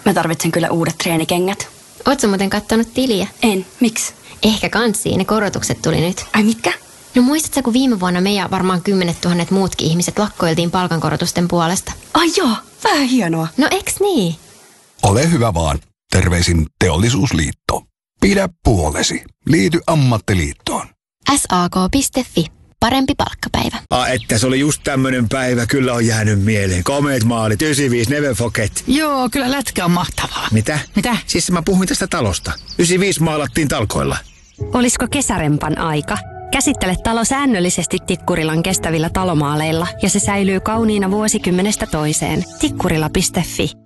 Mä tarvitsen kyllä uudet treenikengät. Ootko muuten kattonut tiliä? En. Miksi? Ehkä kanssiin, ne korotukset tuli nyt. Ai mitkä? No muistatko, kun viime vuonna me ja varmaan 10 000 muutkin ihmiset lakkoiltiin palkankorotusten puolesta? Ai joo, vähän hienoa. No eks niin? Ole hyvä vaan. Terveisin Teollisuusliitto. Pidä puolesi. Liity ammattiliittoon. SAK.fi. Parempi palkkapäivä. Että se oli just tämmönen päivä, kyllä on jäänyt mieleen. Komeet maalit, 95, never forget. Joo, kyllä lätkä on mahtavaa. Mitä? Mitä? Siis mä puhuin tästä talosta. 95 maalattiin talkoilla. Olisiko kesärempan aika? Käsittele talo säännöllisesti Tikkurilan kestävillä talomaaleilla ja se säilyy kauniina vuosikymmenestä toiseen. Tikkurila.fi